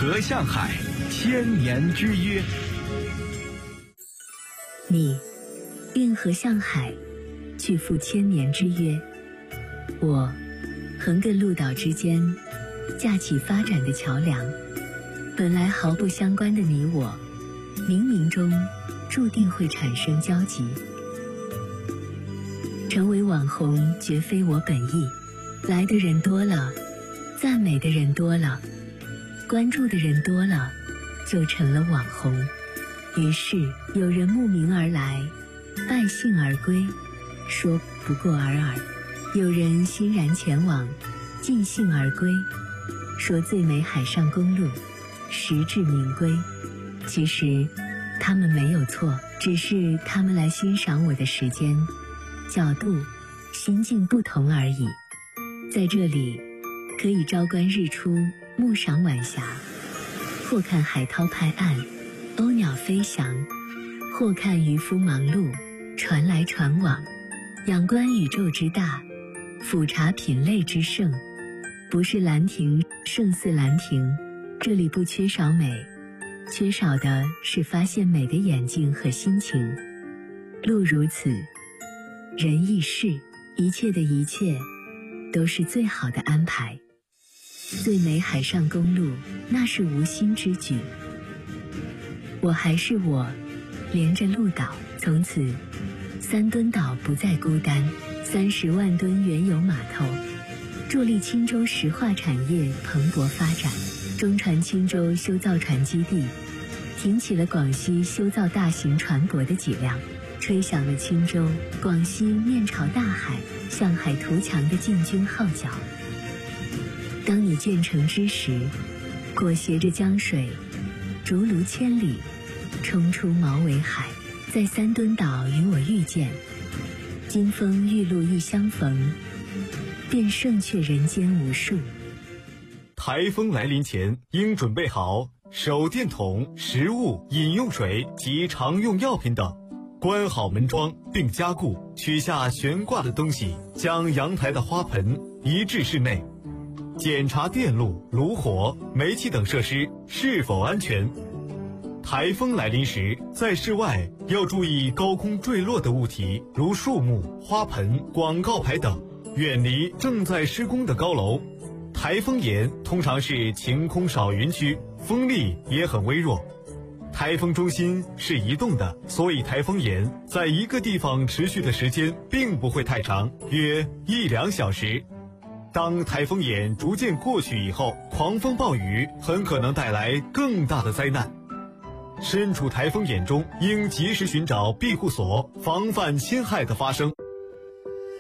和向海千年之约。 你愿和向海去赴千年之约，我横亘陆岛之间架起发展的桥梁。本来毫不相关的你我，冥冥中注定会产生交集。成为网红绝非我本意，来的人多了，赞美的人多了，关注的人多了，就成了网红。于是有人慕名而来，败兴而归，说不过尔尔；有人欣然前往，尽兴而归，说最美海上公路，实至名归。其实他们没有错，只是他们来欣赏我的时间、角度、心境不同而已。在这里，可以朝观日出，暮赏晚霞，或看海涛拍岸，鸥鸟飞翔，或看渔夫忙碌，船来船往，仰观宇宙之大，俯察品类之盛。不是兰亭胜似兰亭，这里不缺少美，缺少的是发现美的眼睛和心情。路如此，人亦是，一切的一切都是最好的安排。最美海上公路，那是无心之举。我还是我，连着鹿岛，从此三墩岛不再孤单。30万吨原油码头，助力青州石化产业蓬勃发展。中船青州修造船基地，挺起了广西修造大型船舶的脊梁，吹响了青州、广西面朝大海、向海图强的进军号角。当你建成之时，裹挟着江水，逐鹿千里，冲出毛尾海，在三墩岛与我遇见。金风玉露一相逢，便胜却人间无数。 台风来临前，应准备好手电筒、食物、饮用水及常用药品等，关好门窗并加固，取下悬挂的东西，将阳台的花盆移至室内，检查电路、炉火、煤气等设施是否安全。台风来临时，在室外要注意高空坠落的物体，如树木、花盆、广告牌等，远离正在施工的高楼。台风眼通常是晴空少云区，风力也很微弱。台风中心是移动的，所以台风眼在一个地方持续的时间并不会太长，约1-2小时。当台风眼逐渐过去以后，狂风暴雨很可能带来更大的灾难。身处台风眼中，应及时寻找庇护所，防范侵害的发生。